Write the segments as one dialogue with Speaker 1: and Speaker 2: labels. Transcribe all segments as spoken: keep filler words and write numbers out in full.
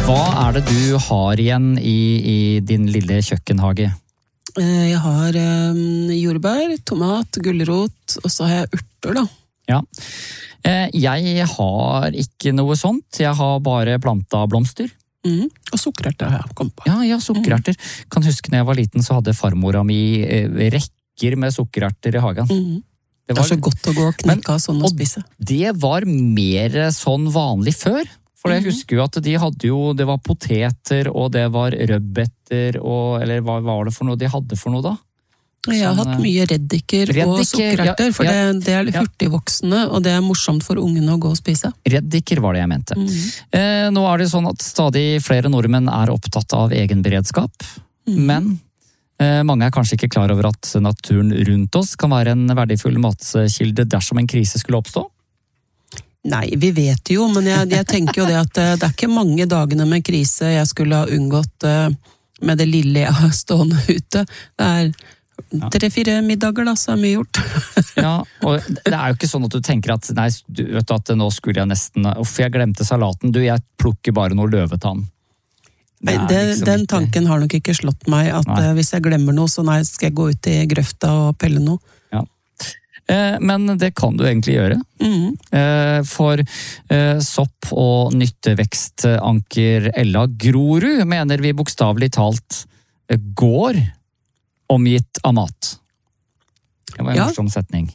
Speaker 1: Hva er det du har igjen i, i din lille kjøkkenhage?
Speaker 2: Jeg har um, jordbær, tomat, gulrot, og så har jeg urter da.
Speaker 1: Ja. Jeg har ikke noe sånt. Jeg har bare plantet blomster.
Speaker 2: Mm. Og sukkererter har jeg kommet på.
Speaker 1: Ja, ja, sukkererter. Mm. Kan huske når jeg var liten, så hadde farmora mi rekker med sukkererter i hagen.
Speaker 2: Mm. Det, var, det er så godt å gå og knekke av sånn og spise.
Speaker 1: Det var mer sånn vanlig før. For jeg husker jo at de hadde jo, det var poteter, og det var rødbeter, og, eller hva var det for noe de hadde for noe da?
Speaker 2: Jeg har hatt mye reddiker, reddiker og sukkererter, ja, for ja, det, det er hurtigvoksende, og det er morsomt for ungene å gå og spise.
Speaker 1: Reddiker var det jeg mente.
Speaker 2: Mm.
Speaker 1: Eh, nå er det sånn at stadig flere nordmenn er opptatt av egen beredskap, mm. men eh, mange er kanskje ikke klar over at naturen rundt oss kan være en verdifull matkilde dersom en krise skulle oppstå.
Speaker 2: Nei, vi vet jo, men jeg, jeg tenker jo det at det er ikke mange dagene med krise jeg skulle ha unngått med det lille jeg har stående ute. Det er tre-fire middager da, så er mye gjort.
Speaker 1: Ja, og det er jo ikke sånn at du tenker at, nei, du vet at nå skulle jeg nesten, uff, jeg glemte salaten, du, jeg plukker bare noe løvetann.
Speaker 2: Nei, det, liksom den ikke... tanken har nok ikke slått meg, at nei. Hvis jeg glemmer noe, så nei, skal jeg gå ut i grøfta og pelle noe.
Speaker 1: Ja. Men det kan du egentlig gjøre. Mm. For sopp- og nyttevekstanker Ella Grorud mener vi bokstavelig talt går omgitt av mat. Det var en
Speaker 2: ja.
Speaker 1: morsom setning.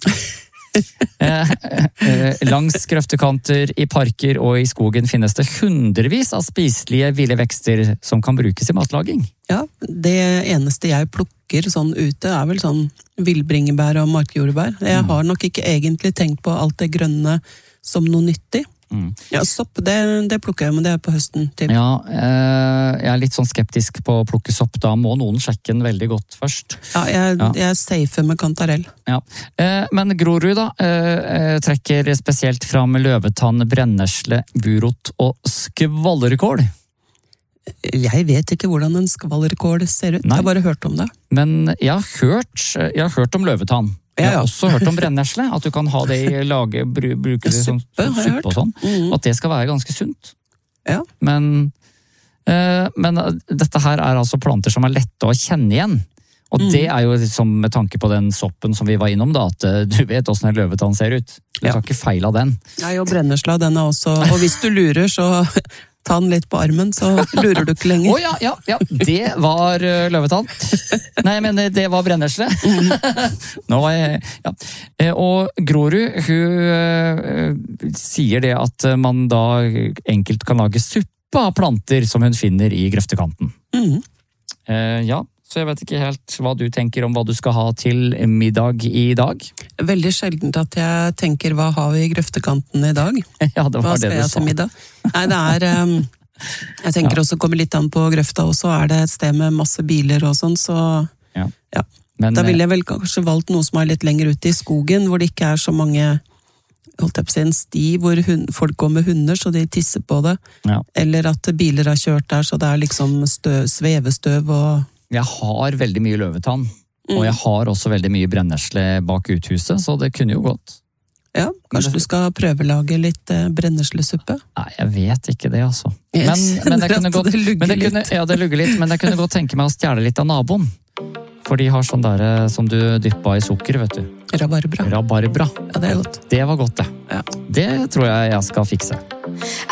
Speaker 1: Langs grøftekanter, i parker og i skogen finnes det hundrevis av spiselige ville vekster som kan brukes i matlaging.
Speaker 2: Ja, det eneste jeg plukker sånn ute er vel sånn villbringebær og markjordbær. Jeg har nok ikke egentlig tenkt på alt det grønne som noe nyttig. Mm. Ja, sopp, det, det plukker jeg, men det er på høsten. Til.
Speaker 1: Ja, eh, jeg er litt sånn skeptisk på å plukke sopp. Da må noen sjekke den veldig godt først.
Speaker 2: Ja, jeg, ja. jeg er safe med kantarell.
Speaker 1: Ja. Eh, men Grorud da, eh, trekker spesielt fram løvetann, brennesle, burot og skvallerkål.
Speaker 2: Jeg vet ikke hvordan en skvallerkål ser ut. Nei. Jeg har bare hørt om det.
Speaker 1: Men jeg har hørt, jeg har hørt om løvetann. Jeg har også hørt om brennesle, at du kan ha det i lage, bruke det som, som suppe og sånn. Mm. At det skal være ganske sunt.
Speaker 2: Ja.
Speaker 1: Men, øh, men dette her er altså planter som er lette å kjenne igjen. Og mm. det er jo liksom med tanke på den soppen som vi var innom da, at du vet hvordan en løvetann ser ut. Du tar ja. ikke feil av den.
Speaker 2: Nei, og brennesla, den er også, og hvis du lurer, så... ta den litt på armen, så lurer du ikke lenger.
Speaker 1: Å oh, ja, ja, ja, det var uh, løvetann. Nei, jeg mener, det var brennesle. Nå var jeg, ja. Og Grorud, hun uh, sier det at man da enkelt kan lage suppe av planter som hun finner i grøftekanten. Mm. Uh, ja, så jeg vet ikke helt hva du tenker om hva du skal ha til middag i dag.
Speaker 2: Veldig sjeldent at jeg tenker, hva har vi i grøftekanten i dag?
Speaker 1: Ja, det var
Speaker 2: hva skal
Speaker 1: det du
Speaker 2: jeg
Speaker 1: sa.
Speaker 2: Til middag? Nei, det er... Um, jeg tenker ja. også kommer litt an på grøfta, og så er det et sted med masse biler og sånn, så... Ja. Ja. Men, da ville jeg vel kanskje valgt noe som er litt lenger ute i skogen, hvor det ikke er så mange... holdt jeg på å si en sti hvor hund, folk går med hunder, så de tisser på det. Ja. Eller at biler har kjørt der, så det er liksom støv, svevestøv og...
Speaker 1: Jeg har veldig mye løvetann, mm. og jeg har også veldig mye brennesle bak uthuset, så det kunne jo gått.
Speaker 2: Ja, kanskje du skal prøvelage litt eh, brenneslesuppe?
Speaker 1: Nei, jeg vet ikke det, altså. Men, men det kunne godt,
Speaker 2: det
Speaker 1: men det kunne, ja, det lugger litt, men jeg kunne godt tenke meg å stjele litt av naboen. For de har sånn der som du dyppa i sukker, vet du.
Speaker 2: Rabarbra.
Speaker 1: Rabarbra.
Speaker 2: Ja, det er godt.
Speaker 1: Det var godt, det.
Speaker 2: Ja.
Speaker 1: Det tror jeg jeg skal fikse.